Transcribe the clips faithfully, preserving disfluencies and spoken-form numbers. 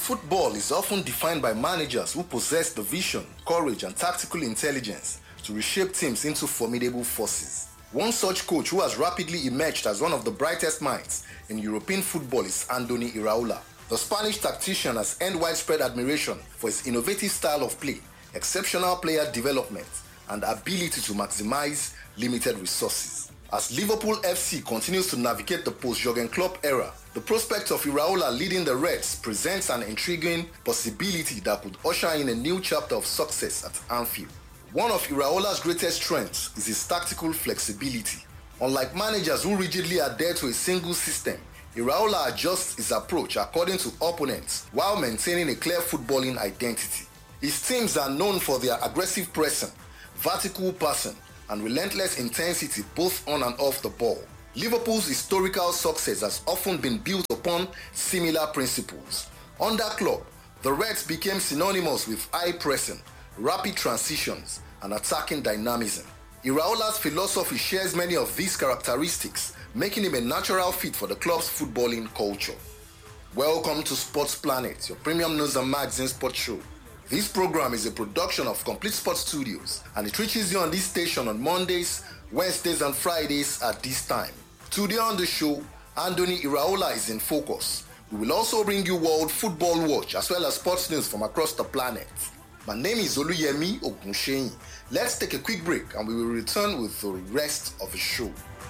Football is often defined by managers who possess the vision, courage, and tactical intelligence to reshape teams into formidable forces. One such coach who has rapidly emerged as one of the brightest minds in European football is Andoni Iraola. The Spanish tactician has earned widespread admiration for his innovative style of play, exceptional player development, and ability to maximize limited resources. As Liverpool F C continues to navigate the post-Jurgen Klopp era, the prospect of Iraola leading the Reds presents an intriguing possibility that could usher in a new chapter of success at Anfield. One of Iraola's greatest strengths is his tactical flexibility. Unlike managers who rigidly adhere to a single system, Iraola adjusts his approach according to opponents while maintaining a clear footballing identity. His teams are known for their aggressive pressing, vertical passing, and relentless intensity both on and off the ball. Liverpool's historical success has often been built upon similar principles. Under Klopp, the Reds became synonymous with high pressing, rapid transitions, and attacking dynamism. Iraola's philosophy shares many of these characteristics, making him a natural fit for the club's footballing culture. Welcome to Sports Planet, your premium news and magazine sports show. This program is a production of Complete Sports Studios, and it reaches you on this station on Mondays, Wednesdays, and Fridays at this time. Today on the show, Andoni Iraola is in focus. We will also bring you World Football Watch as well as sports news from across the planet. My name is Oluyemi Ogunsheyin. Let's take a quick break and we will return with the rest of the show.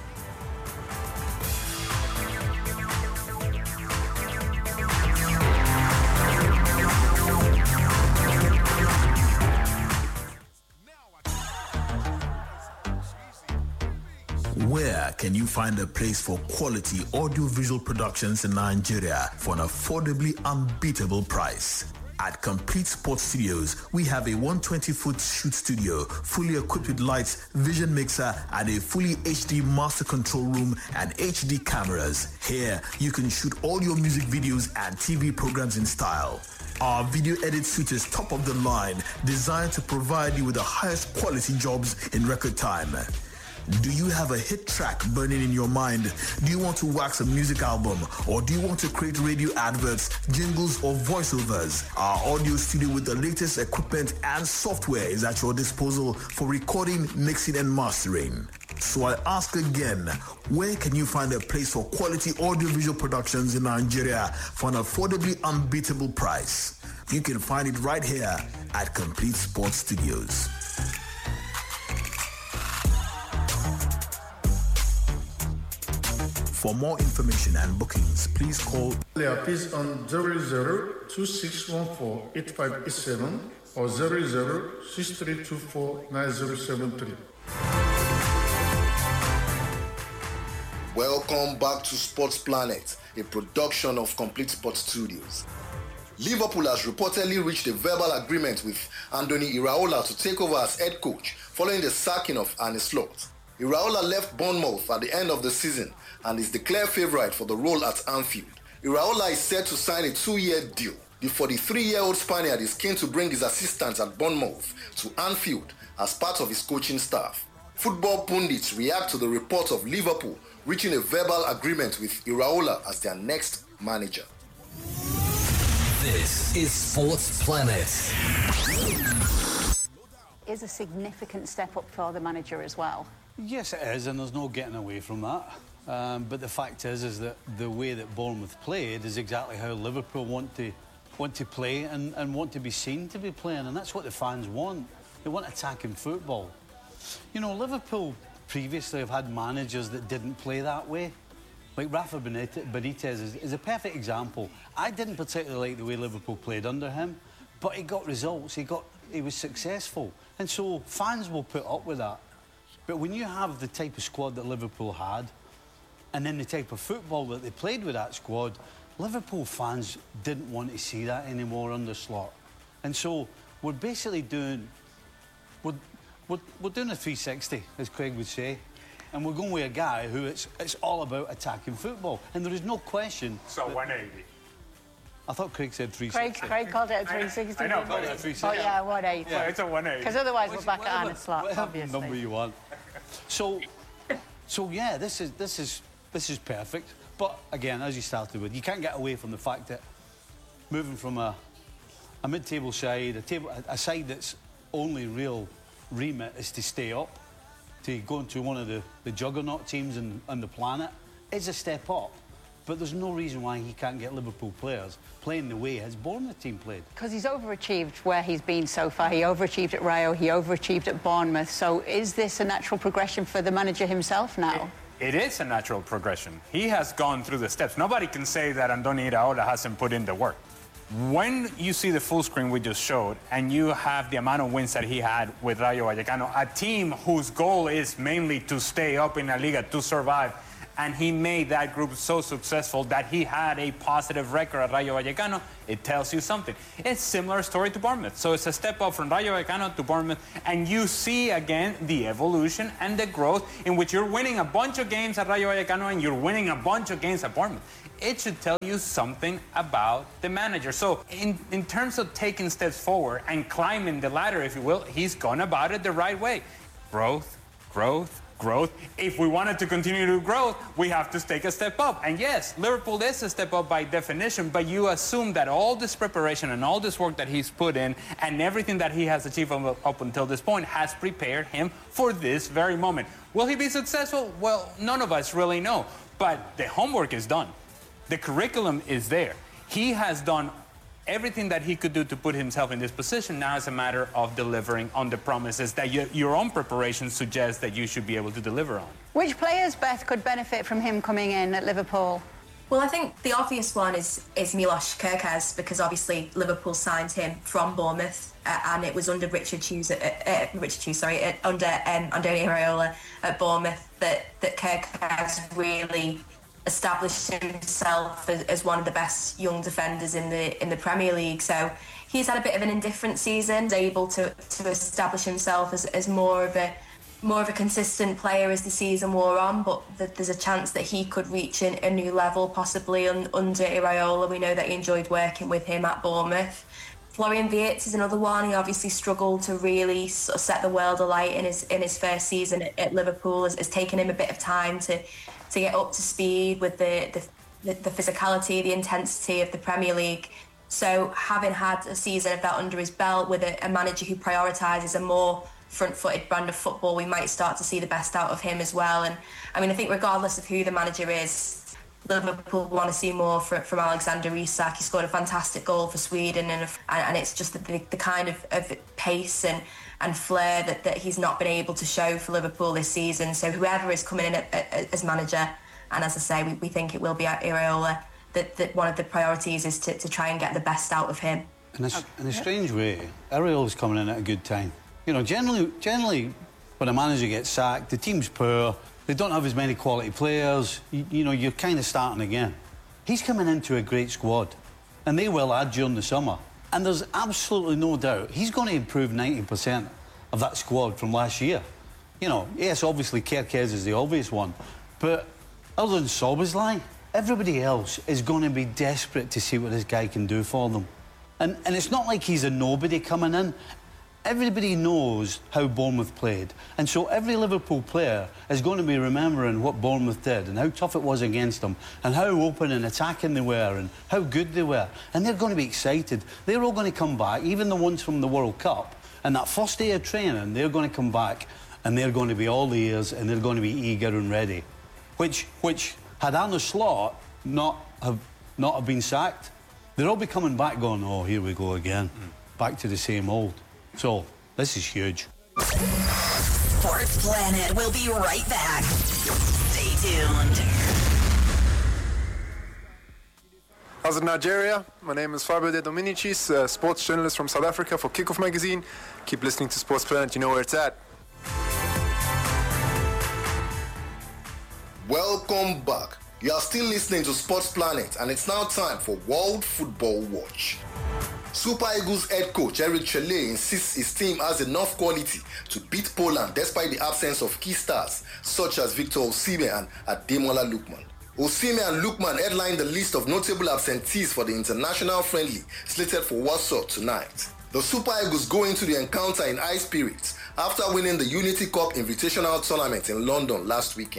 Where can you find a place for quality audiovisual productions in Nigeria for an affordably unbeatable price? At Complete Sports Studios, we have a one hundred twenty foot shoot studio, fully equipped with lights, vision mixer, and a fully H D master control room and H D cameras. Here, you can shoot all your music videos and T V programs in style. Our video edit suite is top of the line, designed to provide you with the highest quality jobs in record time. Do you have a hit track burning in your mind? Do you want to wax a music album? Or do you want to create radio adverts, jingles, or voiceovers? Our audio studio with the latest equipment and software is at your disposal for recording, mixing, and mastering. So I ask again, where can you find a place for quality audiovisual productions in Nigeria for an affordably unbeatable price? You can find it right here at Complete Sports Studios. For more information and bookings, please call Please on zero zero two six one four eight five eight seven or zero zero six three two four nine zero seven three. Welcome back to Sports Planet, a production of Complete Sports Studios. Liverpool has reportedly reached a verbal agreement with Andoni Iraola to take over as head coach following the sacking of Arne Slot. Iraola left Bournemouth at the end of the season and is the clear favourite for the role at Anfield. Iraola is set to sign a two-year deal. The forty-three-year-old Spaniard is keen to bring his assistants at Bournemouth to Anfield as part of his coaching staff. Football pundits react to the report of Liverpool reaching a verbal agreement with Iraola as their next manager. This is Sports Planet. Is a significant step up for the manager as well. Yes, it is, and there's no getting away from that. Um, but the fact is, is that the way that Bournemouth played is exactly how Liverpool want to want to play and, and want to be seen to be playing, and that's what the fans want. They want attacking football. You know, Liverpool previously have had managers that didn't play that way. Like Rafa Benitez is, is a perfect example. I didn't particularly like the way Liverpool played under him, but he got results. He got he was successful, and so fans will put up with that. But when you have the type of squad that Liverpool had, and then the type of football that they played with that squad, Liverpool fans didn't want to see that anymore under Slot. And so we're basically doing, we're, we're, we're doing a three sixty, as Craig would say, and we're going with a guy who it's, it's all about attacking football. And there is no question... So one eighty. I thought Craig said three Craig, sixty. Craig called it a three sixty. I know, didn't but he? it's three sixty. Oh yeah, one eighty. Yeah, it's a one eighty. Because otherwise we're back Whatever- at Arne Slot, whatever obviously. number you want. So, so yeah, this is this is this is perfect. But again, as you started with, you can't get away from the fact that moving from a, a mid-table side, a, table, a side that's only real remit is to stay up, to go into one of the, the juggernaut teams in, on the planet, is a step up. But there's no reason why he can't get Liverpool players playing the way his Bournemouth team played. Because he's overachieved where he's been so far. He overachieved at Rayo, he overachieved at Bournemouth. So is this a natural progression for the manager himself now? It, it is a natural progression. He has gone through the steps. Nobody can say that Andoni Iraola hasn't put in the work. When you see the full screen we just showed, and you have the amount of wins that he had with Rayo Vallecano, a team whose goal is mainly to stay up in La Liga, to survive, and he made that group so successful that he had a positive record at Rayo Vallecano, it tells you something. It's a similar story to Bournemouth. So it's a step up from Rayo Vallecano to Bournemouth, and you see again the evolution and the growth in which you're winning a bunch of games at Rayo Vallecano and you're winning a bunch of games at Bournemouth. It should tell you something about the manager. So in, in terms of taking steps forward and climbing the ladder, if you will, he's gone about it the right way. Growth, growth, growth. If we wanted to continue to grow, we have to take a step up. And yes, Liverpool is a step up by definition, but you assume that all this preparation and all this work that he's put in and everything that he has achieved up until this point has prepared him for this very moment. Will he be successful? Well, none of us really know, but the homework is done. The curriculum is there. He has done everything that he could do to put himself in this position. Now it's a matter of delivering on the promises that you, your own preparation suggests that you should be able to deliver on. Which players, Beth, could benefit from him coming in at Liverpool? Well, I think the obvious one is, is Milos Kerkez, because obviously Liverpool signed him from Bournemouth, uh, and it was under Richard Hughes, uh, uh, Richard Hughes, sorry, uh, under um, Andoni Iraola at Bournemouth, that, that Kerkez really established himself as, as one of the best young defenders in the in the Premier League. So he's had a bit of an indifferent season, able to, to establish himself as, as more of a more of a consistent player as the season wore on, but th- there's a chance that he could reach an, a new level possibly un, under Iraola. We know that he enjoyed working with him at Bournemouth. Florian Wirtz is another one. He obviously struggled to really sort of set the world alight in his in his first season at, at Liverpool. It's, it's taken him a bit of time to to get up to speed with the, the the physicality, the intensity of the Premier League. So having had a season of that under his belt with a, a manager who prioritises a more front-footed brand of football, we might start to see the best out of him as well. And I mean, I think regardless of who the manager is, Liverpool want to see more from, from Alexander Isak. He scored a fantastic goal for Sweden, and and it's just the, the kind of, of pace and and flair that, that he's not been able to show for Liverpool this season. So whoever is coming in at, at, as manager, and as I say, we, we think it will be Iraola, that, that one of the priorities is to, to try and get the best out of him. In a, in a strange way, Iraola's coming in at a good time. You know, generally, generally, when a manager gets sacked, the team's poor, they don't have as many quality players, you, you know, you're kind of starting again. He's coming into a great squad, and they will add during the summer. And there's absolutely no doubt he's going to improve ninety percent of that squad from last year. You know, yes, obviously Kerkez is the obvious one, but other than Szoboszlai, everybody else is going to be desperate to see what this guy can do for them. And, and it's not like he's a nobody coming in. Everybody knows how Bournemouth played, and so every Liverpool player is going to be remembering what Bournemouth did and how tough it was against them and how open and attacking they were and how good they were, and they're going to be excited. They're all going to come back, even the ones from the World Cup, and that first day of training they're going to come back and they're going to be all ears and they're going to be eager and ready, which which had Arne Slot not have not have been sacked, they'll all be coming back going, oh, here we go again, mm. back to the same old. So, this is huge. Sports Planet will be right back. Stay tuned. How's it, Nigeria? My name is Fabio De Dominicis, uh, sports journalist from South Africa for Kickoff Magazine. Keep listening to Sports Planet, you know where it's at. Welcome back. You are still listening to Sports Planet, and it's now time for World Football Watch. Super Eagles head coach Eric Chelle insists his team has enough quality to beat Poland despite the absence of key stars such as Victor Osimhen and Ademola Lookman. Osimhen and Lookman headline the list of notable absentees for the international friendly slated for Warsaw tonight. The Super Eagles go into the encounter in high spirits after winning the Unity Cup Invitational Tournament in London last weekend.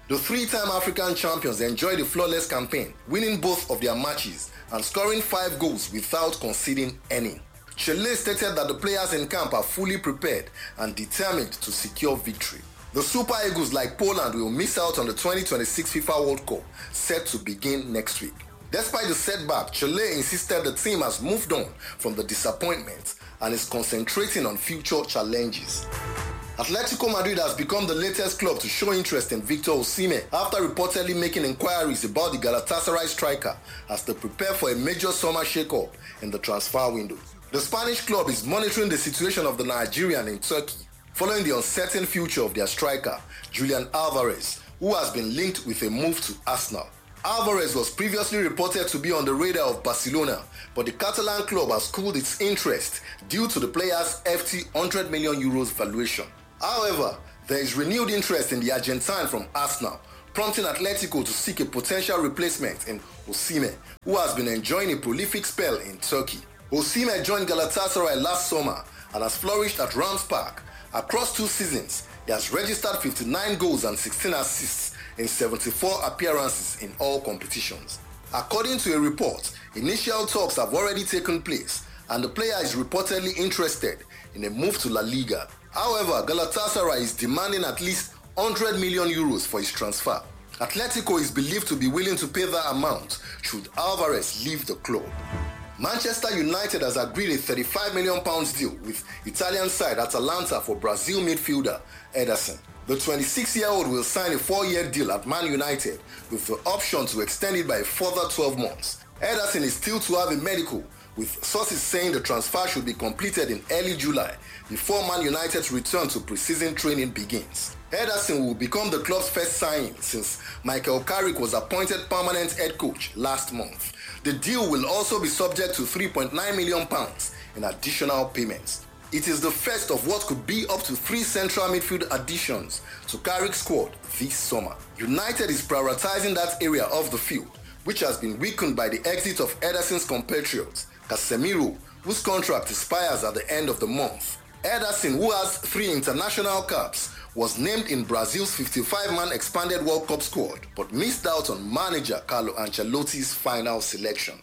The three-time African champions enjoyed a flawless campaign, winning both of their matches and scoring five goals without conceding any. Chelle stated that the players in camp are fully prepared and determined to secure victory. The Super Eagles, like Poland, will miss out on the twenty twenty-six FIFA World Cup, set to begin next week. Despite the setback, Chelle insisted the team has moved on from the disappointment and is concentrating on future challenges. Atletico Madrid has become the latest club to show interest in Victor Osimhen after reportedly making inquiries about the Galatasaray striker as they prepare for a major summer shake-up in the transfer window. The Spanish club is monitoring the situation of the Nigerian in Turkey following the uncertain future of their striker, Julian Alvarez, who has been linked with a move to Arsenal. Alvarez was previously reported to be on the radar of Barcelona, but the Catalan club has cooled its interest due to the player's hefty one hundred million euros valuation. However, there is renewed interest in the Argentine from Arsenal, prompting Atletico to seek a potential replacement in Osimhen, who has been enjoying a prolific spell in Turkey. Osimhen joined Galatasaray last summer and has flourished at Rams Park. Across two seasons, he has registered fifty-nine goals and sixteen assists in seventy-four appearances in all competitions. According to a report, initial talks have already taken place and the player is reportedly interested in a move to La Liga. However, Galatasaray is demanding at least one hundred million euros for his transfer. Atletico is believed to be willing to pay that amount should Alvarez leave the club. Manchester United has agreed a thirty-five million pounds deal with Italian side Atalanta for Brazil midfielder Ederson. The twenty-six-year-old will sign a four-year deal at Man United with the option to extend it by a further twelve months. Ederson is still to have a medical, with sources saying the transfer should be completed in early July before Man United's return to pre-season training begins. Ederson will become the club's first signing since Michael Carrick was appointed permanent head coach last month. The deal will also be subject to three point nine million pounds in additional payments. It is the first of what could be up to three central midfield additions to Carrick's squad this summer. United is prioritizing that area of the field, which has been weakened by the exit of Ederson's compatriot, Casemiro, whose contract expires at the end of the month. Ederson, who has three international caps, was named in Brazil's fifty-five man expanded World Cup squad, but missed out on manager Carlo Ancelotti's final selection.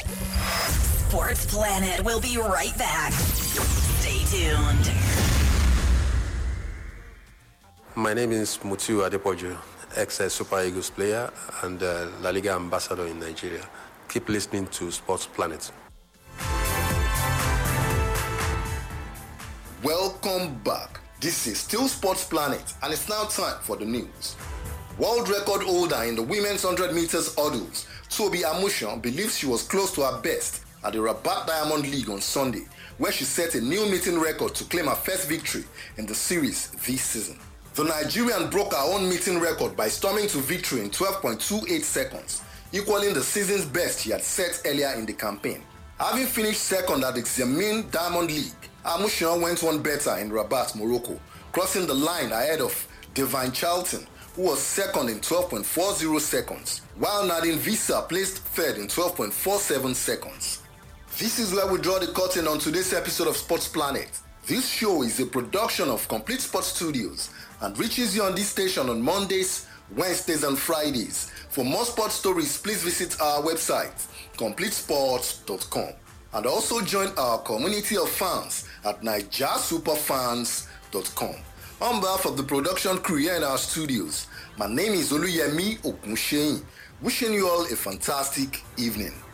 Sports Planet will be right back. Stay tuned. My name is Mutiu Adepoju, ex-Super Eagles player and uh, La Liga ambassador in Nigeria. Keep listening to Sports Planet. Welcome back. This is still Sports Planet, and it's now time for the news. World record holder in the women's one hundred meters hurdles, Tobi Amusan, believes she was close to her best at the Rabat Diamond League on Sunday, where she set a new meeting record to claim her first victory in the series this season. The Nigerian broke her own meeting record by storming to victory in twelve point two eight seconds, equaling the season's best she had set earlier in the campaign. Having finished second at the Xiamen Diamond League, Amusan went one better in Rabat, Morocco, crossing the line ahead of Devine Charlton, who was second in twelve point four zero seconds, while Nadine Visa placed third in twelve point four seven seconds. This is where we draw the curtain on today's episode of Sports Planet. This show is a production of Complete Sports Studios and reaches you on this station on Mondays, Wednesdays and Fridays. For more sports stories, please visit our website, complete sports dot com. And also join our community of fans at niger superfans dot com. On behalf of the production crew here in our studios, my name is Oluyemi Okunseyin, wishing you all a fantastic evening.